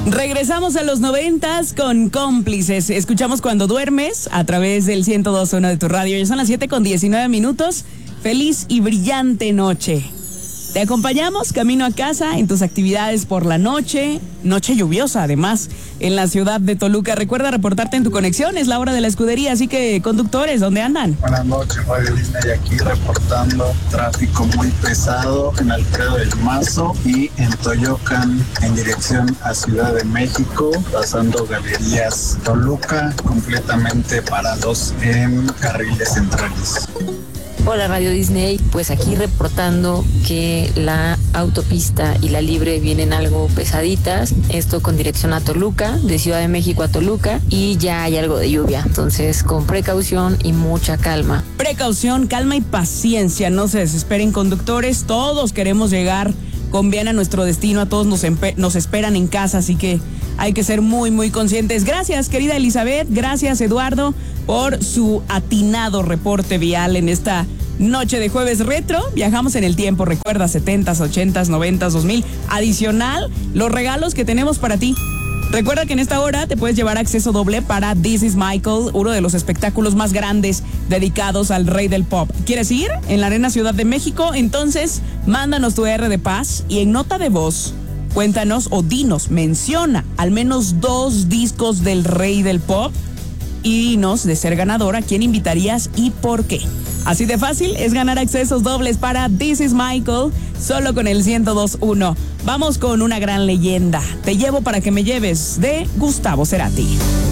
Regresamos a los 90s con Cómplices. Escuchamos Cuando Duermes a través del 102.1 de tu radio. Ya son las 7:19. Feliz y brillante noche. Te acompañamos camino a casa en tus actividades por la noche lluviosa además, en la ciudad de Toluca. Recuerda reportarte en tu conexión, es la hora de la escudería, así que conductores, ¿dónde andan? Buenas noches, Radio Disney, aquí reportando tráfico muy pesado en Alfredo del Mazo y en Toyocan en dirección a Ciudad de México, pasando Galerías Toluca, completamente parados en carriles centrales. Hola Radio Disney, pues aquí reportando que la autopista y la libre vienen algo pesaditas, esto con dirección a Toluca, de Ciudad de México a Toluca, y ya hay algo de lluvia, entonces con precaución y mucha calma. Precaución, calma y paciencia, no se desesperen conductores, todos queremos llegar con bien a nuestro destino, a todos nos esperan en casa, así que hay que ser muy, muy conscientes. Gracias, querida Elizabeth, gracias, Eduardo, por su atinado reporte vial en esta noche de jueves retro. Viajamos en el tiempo, recuerda, 70s, 80s, 90s, 2000. Adicional, los regalos que tenemos para ti. Recuerda que en esta hora te puedes llevar acceso doble para This is Michael, uno de los espectáculos más grandes dedicados al rey del pop. ¿Quieres ir? En la Arena Ciudad de México. Entonces, mándanos tu R de paz y en nota de voz, cuéntanos o dinos, menciona al menos 2 discos del rey del pop y dinos, de ser ganador, a quién invitarías y por qué. Así de fácil es ganar accesos dobles para This is Michael, solo con el 102.1. Vamos con una gran leyenda. Te llevo para que me lleves, de Gustavo Cerati.